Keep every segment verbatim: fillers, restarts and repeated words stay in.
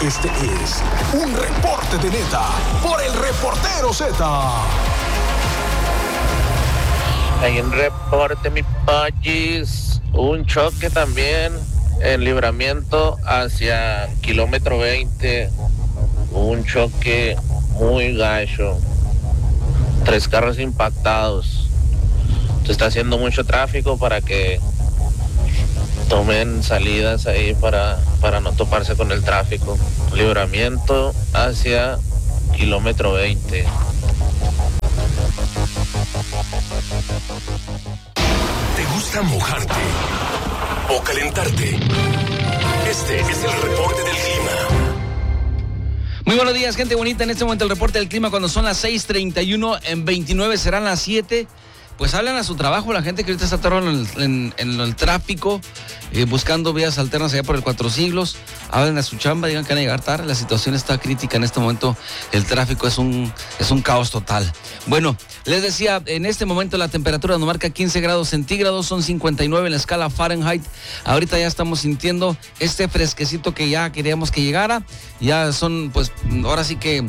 Este es un reporte de Neta por el Reportero Z. Hay un reporte, mi país. Un choque también en Libramiento hacia kilómetro veinte. Un choque muy gacho. Tres carros impactados. Se está haciendo mucho tráfico para que tomen salidas ahí para, para no toparse con el tráfico. Libramiento hacia kilómetro veinte. ¿Te gusta mojarte o calentarte? Este es el reporte del clima. Muy buenos días, gente bonita. En este momento el reporte del clima cuando son las seis treinta y uno, en veintinueve serán las siete. Pues hablan a su trabajo la gente que ahorita está atorada en, en, en el tráfico, eh, buscando vías alternas allá por el Cuatro Siglos. Hablen a su chamba, digan que van a llegar tarde. La situación está crítica en este momento. El tráfico es un, es un caos total. Bueno, les decía, en este momento la temperatura nos marca quince grados centígrados, son cincuenta y nueve en la escala Fahrenheit. Ahorita ya estamos sintiendo este fresquecito que ya queríamos que llegara. Ya son, pues, ahora sí que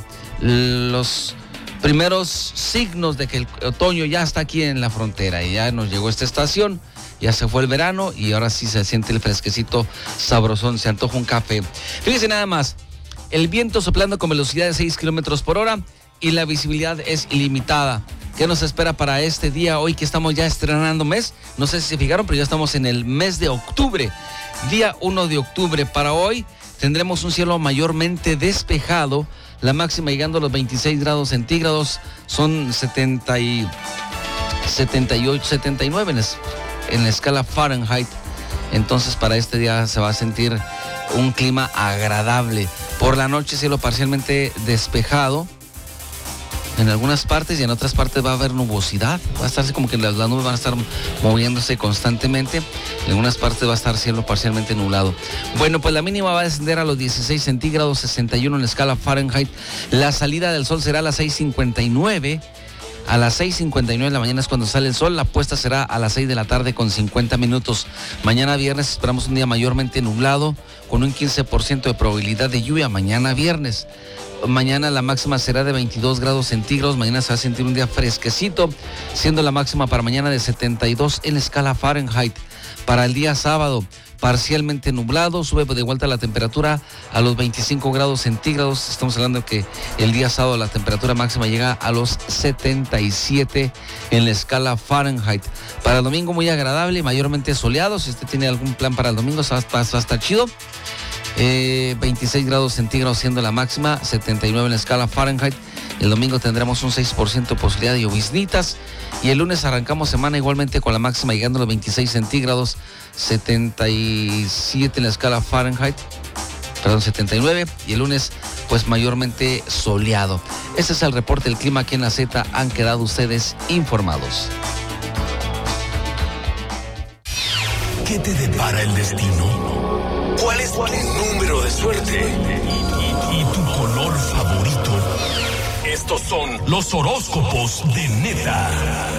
los primeros signos de que el otoño ya está aquí en la frontera y ya nos llegó esta estación, ya se fue el verano y ahora sí se siente el fresquecito sabrosón, se antoja un café. Fíjense nada más, el viento soplando con velocidad de seis kilómetros por hora y la visibilidad es ilimitada. ¿Qué nos espera para este día hoy que estamos ya estrenando mes? No sé si se fijaron, pero ya estamos en el mes de octubre, día uno de octubre. Para hoy tendremos un cielo mayormente despejado, la máxima llegando a los veintiséis grados centígrados, son setenta y, setenta y ocho, setenta y nueve en, es, en la escala Fahrenheit. Entonces para este día se va a sentir un clima agradable. Por la noche cielo parcialmente despejado en algunas partes y en otras partes va a haber nubosidad. Va a estarse como que las, las nubes van a estar moviéndose constantemente. En algunas partes va a estar cielo parcialmente nublado. Bueno, pues la mínima va a descender a los dieciséis centígrados, sesenta y uno en la escala Fahrenheit. La salida del sol será a las seis cincuenta y nueve. A las seis cincuenta y nueve de la mañana es cuando sale el sol. La puesta será a las seis de la tarde con cincuenta minutos. Mañana viernes esperamos un día mayormente nublado con un quince por ciento de probabilidad de lluvia. Mañana viernes. Mañana la máxima será de veintidós grados centígrados. Mañana se va a sentir un día fresquecito, siendo la máxima para mañana de setenta y dos en la escala Fahrenheit. Para el día sábado, parcialmente nublado, sube de vuelta la temperatura a los veinticinco grados centígrados. Estamos hablando que el día sábado la temperatura máxima llega a los setenta y siete en la escala Fahrenheit. Para el domingo muy agradable, mayormente soleado. Si usted tiene algún plan para el domingo, va a estar chido. Eh, veintiséis grados centígrados siendo la máxima, setenta y nueve en la escala Fahrenheit. El domingo tendremos un seis por ciento de posibilidad de lloviznitas y el lunes arrancamos semana igualmente con la máxima llegando a los veintiséis centígrados, setenta y siete en la escala Fahrenheit, perdón, setenta y nueve, y el lunes pues mayormente soleado. Este es el reporte del clima aquí en la Z. Han quedado ustedes informados. ¿Qué te depara el destino? ¿Cuál es tu número de suerte? ¿Y, y, y tu color favorito? Estos son los horóscopos de Neta.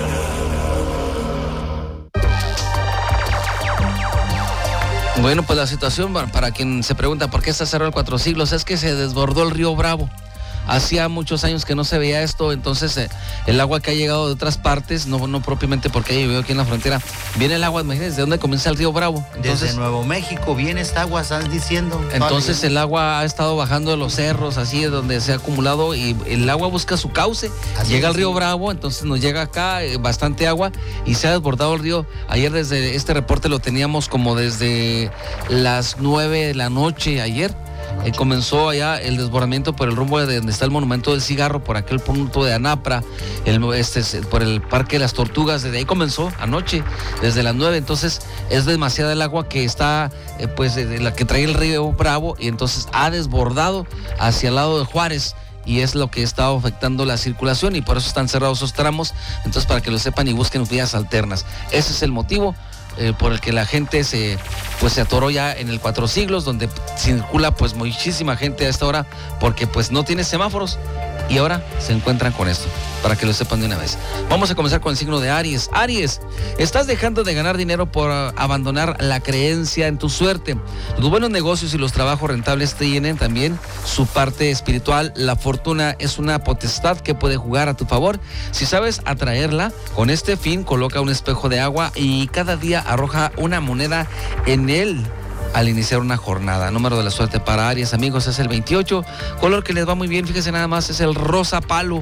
Bueno, pues la situación, para quien se pregunta por qué está cerrado el Cuatro Siglos, es que se desbordó el río Bravo. Hacía muchos años que no se veía esto, entonces eh, el agua que ha llegado de otras partes, no, no propiamente porque haya llovido aquí en la frontera, viene el agua, imagínense, ¿de dónde comienza el río Bravo? Entonces, desde Nuevo México viene esta agua, estás diciendo. Entonces el agua ha estado bajando de los cerros, así es donde se ha acumulado, y el agua busca su cauce, así llega al río Bravo, entonces nos llega acá eh, bastante agua y se ha desbordado el río. Ayer desde este reporte lo teníamos como desde las nueve de la noche ayer. Eh, comenzó allá el desbordamiento por el rumbo de donde está el monumento del cigarro, por aquel punto de Anapra, el, este, por el Parque de las Tortugas. Desde ahí comenzó anoche, desde las nueve. Entonces es demasiada el agua que está, eh, pues de la que trae el río Bravo, y entonces ha desbordado hacia el lado de Juárez. Y es lo que está afectando la circulación y por eso están cerrados esos tramos. Entonces, para que lo sepan y busquen vías alternas. Ese es el motivo eh, por el que la gente se, pues, se atoró ya en el Cuatro Siglos, donde circula pues muchísima gente a esta hora porque pues no tiene semáforos y ahora se encuentran con esto. para que lo sepan de una vez. Vamos a comenzar con el signo de Aries. Aries, estás dejando de ganar dinero por abandonar la creencia en tu suerte. Los buenos negocios y los trabajos rentables tienen también su parte espiritual. La fortuna es una potestad que puede jugar a tu favor. Si sabes atraerla, con este fin coloca un espejo de agua y cada día arroja una moneda en él al iniciar una jornada. Número de la suerte para Aries, amigos, es el veintiocho. Color que les va muy bien, fíjense nada más, es el rosa palo.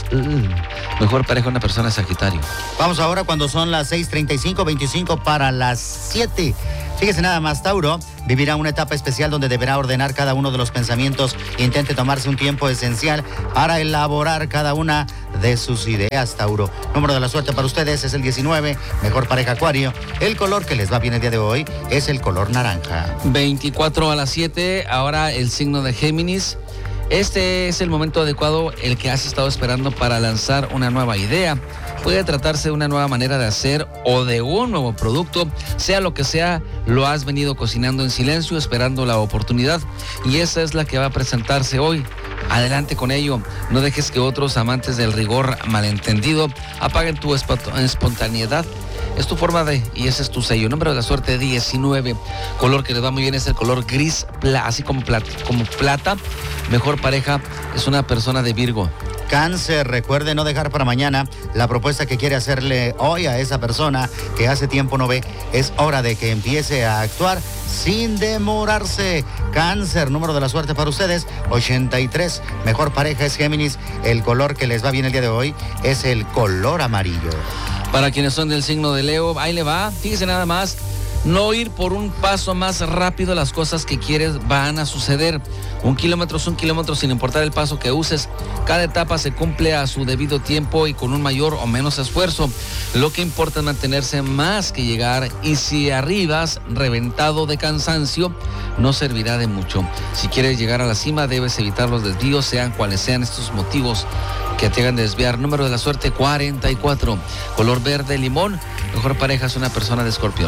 Uh, mejor pareja una persona Sagitario. Vamos ahora cuando son las seis treinta y cinco, veinticinco para las siete. Fíjese nada más, Tauro vivirá una etapa especial donde deberá ordenar cada uno de los pensamientos. Intente tomarse un tiempo esencial para elaborar cada una de sus ideas, Tauro. Número de la suerte para ustedes es el diecinueve. Mejor pareja Acuario. El color que les va bien el día de hoy es el color naranja. veinticuatro a las siete, ahora el signo de Géminis. Este es el momento adecuado, el que has estado esperando para lanzar una nueva idea. Puede tratarse de una nueva manera de hacer o de un nuevo producto. Sea lo que sea, lo has venido cocinando en silencio, esperando la oportunidad. Y esa es la que va a presentarse hoy. Adelante con ello. No dejes que otros amantes del rigor malentendido apaguen tu espontaneidad. Es tu forma de, y ese es tu sello. Número de la suerte diecinueve. Color que les va muy bien es el color gris, pla, así como plata, como plata. Mejor pareja es una persona de Virgo. Cáncer, recuerde no dejar para mañana la propuesta que quiere hacerle hoy a esa persona que hace tiempo no ve. Es hora de que empiece a actuar sin demorarse. Cáncer, número de la suerte para ustedes, ochenta y tres. Mejor pareja es Géminis. El color que les va bien el día de hoy es el color amarillo. Para quienes son del signo de Leo, ahí le va. Fíjese nada más. No ir por un paso más rápido, las cosas que quieres van a suceder. Un kilómetro es un kilómetro sin importar el paso que uses. Cada etapa se cumple a su debido tiempo y con un mayor o menos esfuerzo. Lo que importa es mantenerse más que llegar, y si arribas reventado de cansancio, no servirá de mucho. Si quieres llegar a la cima, debes evitar los desvíos, sean cuales sean estos motivos que te hagan desviar. Número de la suerte cuarenta y cuatro. Color verde limón. Mejor pareja es una persona de Escorpión.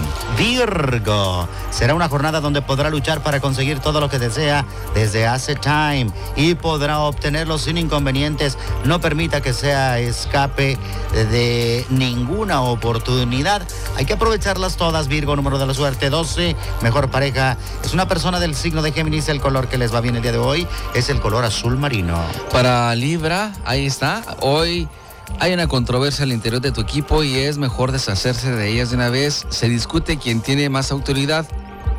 Virgo, será una jornada donde podrá luchar para conseguir todo lo que desea desde hace time y podrá obtenerlo sin inconvenientes. No permita que sea escape de ninguna oportunidad. Hay que aprovecharlas todas, Virgo. Número de la suerte doce. Mejor pareja es una persona del signo de Géminis. El color que les va bien el día de hoy es el color azul marino. Para Libra, ahí está. Hoy hay una controversia al interior de tu equipo y es mejor deshacerse de ellas de una vez. Se discute quién tiene más autoridad,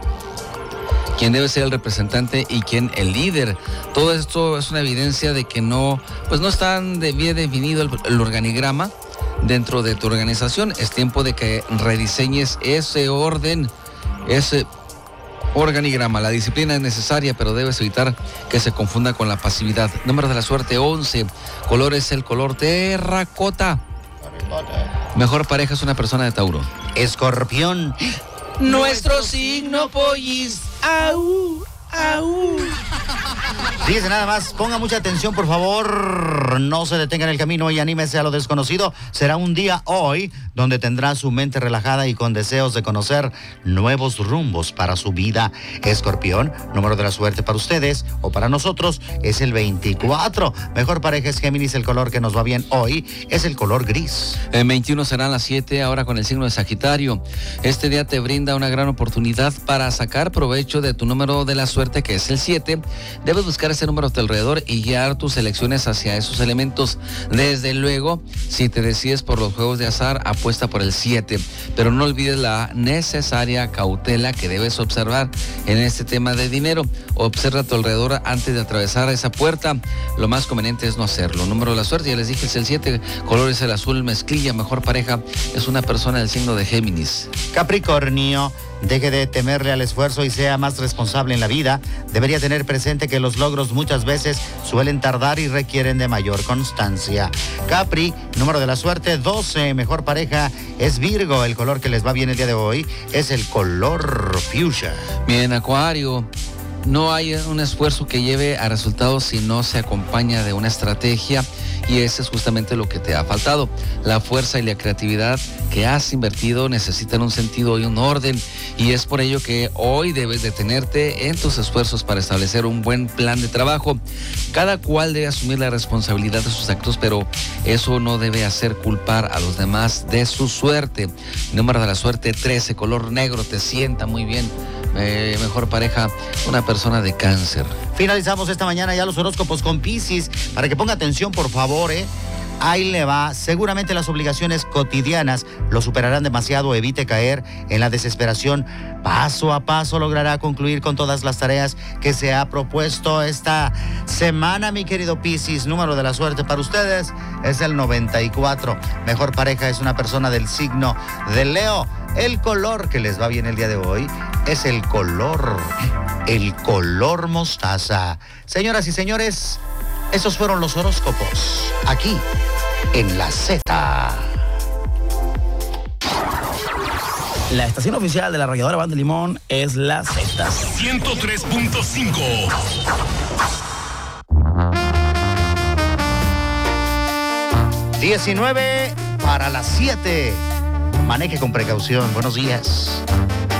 quién debe ser el representante y quién el líder. Todo esto es una evidencia de que no, pues no está bien definido el, el organigrama dentro de tu organización. Es tiempo de que rediseñes ese orden, ese organigrama. La disciplina es necesaria, pero debes evitar que se confunda con la pasividad. Número de la suerte once. Color es el color terracota. Mejor pareja es una persona de Tauro. Escorpión. Nuestro signo, pollis. Au, au. Fíjese nada más, ponga mucha atención, por favor. No se detenga en el camino y anímese a lo desconocido. Será un día hoy donde tendrá su mente relajada y con deseos de conocer nuevos rumbos para su vida. Escorpión, número de la suerte para ustedes o para nosotros es el veinticuatro. Mejor pareja es Géminis. El color que nos va bien hoy es el color gris. El veintiuno serán las siete, ahora con el signo de Sagitario. Este día te brinda una gran oportunidad para sacar provecho de tu número de la suerte, que es el siete. Debes buscar ese número a tu alrededor y guiar tus elecciones hacia esos elementos. Desde luego, si te decides por los juegos de azar, apuesta por el siete, pero no olvides la necesaria cautela que debes observar en este tema de dinero. Observa a tu alrededor antes de atravesar esa puerta. Lo más conveniente es no hacerlo. Número de la suerte, ya les dije, es el siete. Color es el azul mezclilla. Mejor pareja es una persona del signo de Géminis. Capricornio, deje de temerle al esfuerzo y sea más responsable en la vida. Debería tener presente que los logros muchas veces suelen tardar y requieren de mayor constancia. Capri, número de la suerte doce. Mejor pareja es Virgo. El color que les va bien el día de hoy es el color fuchsia. Bien, Acuario. No hay un esfuerzo que lleve a resultados si no se acompaña de una estrategia y ese es justamente lo que te ha faltado. La fuerza y la creatividad que has invertido necesitan un sentido y un orden, y es por ello que hoy debes detenerte en tus esfuerzos para establecer un buen plan de trabajo. Cada cual debe asumir la responsabilidad de sus actos, pero eso no debe hacer culpar a los demás de su suerte. Número de la suerte trece, color negro, te sienta muy bien. Eh, mejor pareja, una persona de Cáncer. Finalizamos esta mañana ya los horóscopos con Piscis. Para que ponga atención, por favor, ¿eh? Ahí le va. Seguramente las obligaciones cotidianas lo superarán demasiado. Evite caer en la desesperación. Paso a paso logrará concluir con todas las tareas que se ha propuesto esta semana, mi querido Piscis. Número de la suerte para ustedes es el noventa y cuatro. Mejor pareja es una persona del signo de Leo. El color que les va bien el día de hoy es el color, el color mostaza. Señoras y señores, esos fueron los horóscopos aquí en La Z. La estación oficial de la arrolladora Banda de Limón es La Z. ciento tres punto cinco. diecinueve para las siete. Maneje con precaución. Buenos días.